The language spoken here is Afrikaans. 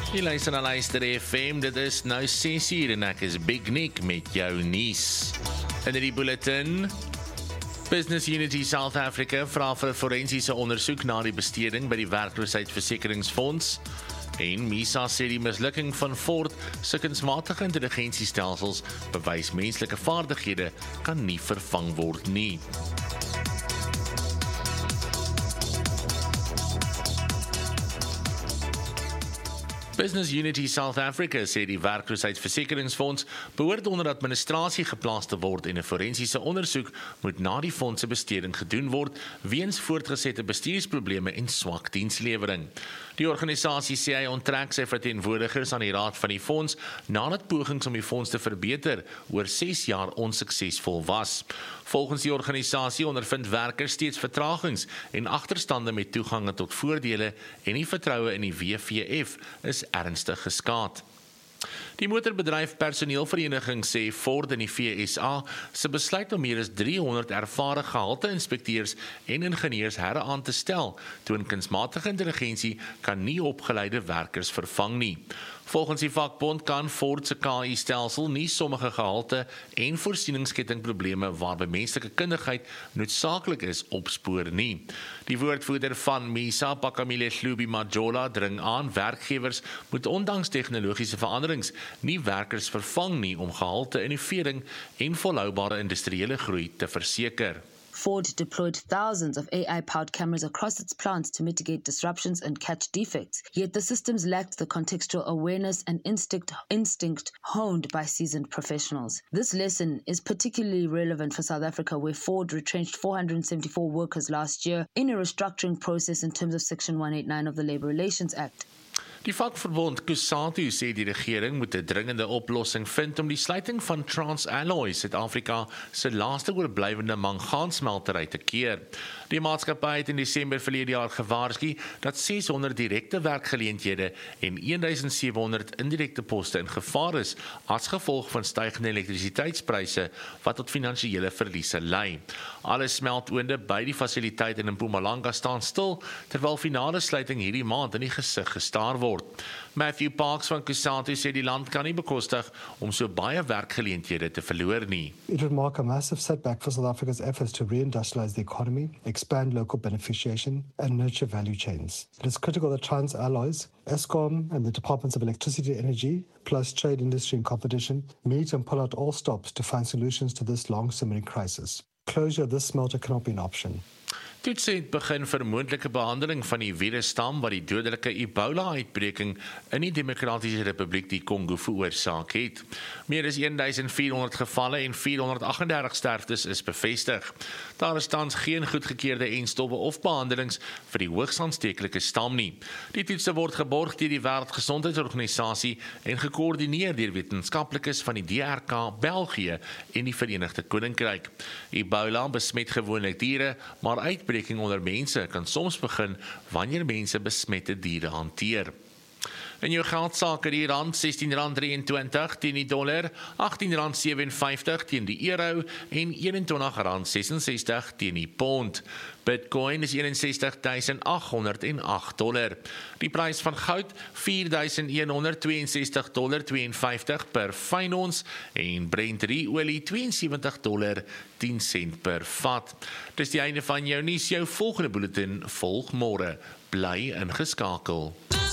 Jy luister na Luister FM, dit is nou 6 uur en ek is Big Nick met jou nuus. In die bulletin, Business Unity South Africa vra vir 'n forensiese ondersoek na die besteding by die werkloosheidsversekeringsfonds. En MISA sê die mislukking van Ford se kunsmatige intelligensiestelsels bewys menslike vaardighede kan nie vervang word nie. Business Unity South Africa sê die werkloosheidsversekeringsfonds behoort onder administrasie geplaas te word en 'n forensiese ondersoek moet na die fonds se besteding gedoen word weens voortgesette bestuursprobleme en swak dienslewering. Die organisasie sê hy onttrek sy verteenwoordigers aan die raad van die fonds nadat pogings om die fonds te verbeter oor 6 jaar onsuksesvol was. Volgens die organisasie ondervind werkers steeds vertragings en agterstande met toegang tot voordele en die vertroue in die WVF is ernstig geskaad. Die motorbedryf personeelvereniging sê Ford in die FSA se besluit om meer as 300 ervare gehalte-inspekteurs en ingenieurs aan te stel, toon kunsmatige intelligensie kan nie opgeleide werkers vervang nie. Volgens die vakbond kan Ford se KI-stelsel nie sommige gehalte en voorsieningskettingprobleme waarby menslike kundigheid noodsaaklik is opspoor nie. Die woordvoerder van MISA, Pakamile Hlubi Majola, dring aan werkgewers moet ondanks tegnologiese veranderings nie werkers vervang nie om gehalte innovering en volhoubare industriële groei te verseker. Ford deployed thousands of AI-powered cameras across its plants to mitigate disruptions and catch defects, yet the systems lacked the contextual awareness and instinct honed by seasoned professionals. This lesson is particularly relevant for South Africa, where Ford retrenched 474 workers last year in a restructuring process in terms of Section 189 of the Labour Relations Act. Die vakverbond COSATU sê die regering moet 'n dringende oplossing vind om die sluiting van TransAlloy Suid-Afrika se laaste oorblywende mangaansmeltery te keer. Die maatskappy het in Desember verlede jaar gewaarsku dat 600 direkte werkgeleenthede en 1700 indirekte poste in gevaar is as gevolg van stygende elektrisiteitspryse wat tot finansiële verliese lei. Alle smeltoonde by die fasiliteit in Mpumalanga staan stil terwyl finale sluiting hierdie maand in die gesig gestaar word. Matthew Parks van COSATU sê die land kan nie bekostig om so baie werkgeleenthede te verloor nie. It would mark a massive setback for South Africa's efforts to reindustrialize the economy, expand local beneficiation, and nurture value chains. It is critical that TransAlloys, Eskom, and the Departments of Electricity and Energy, plus trade, industry, and competition, meet and pull out all stops to find solutions to this long-simmering crisis. Closure of this smelter cannot be an option. Toets het begin vir moontlike behandeling van die virusstam wat die dodelike Ebola-uitbreking in die Demokratiese Republiek die Kongo veroorsaak het. Meer as 1400 gevalle en 438 sterftes is bevestig. Daar is tans geen goedgekeurde enstowwe of behandelings vir die hoogs aansteeklike stam nie. Die toetse word geborg deur die Wêreldgesondheidsorganisasie en gekoördineer deur wetenskaplikes van die DRK, België en die Verenigde Koninkryk. Ebola besmet gewoonlik diere, maar uitbreking onder mense kan soms begin wanneer mense besmette diere hanteer. In jou geldsaake die rand R16.23 teen die dollar, R18.57 teen die euro en R21.66 teen die pond. Bitcoin is $61,808. Die prys van goud $4,162,52 per fyn ons en Brent olie $72.10 per vat. Dis die einde van jou nuus, jou volgende bulletin volg môre. Bly ingeskakel.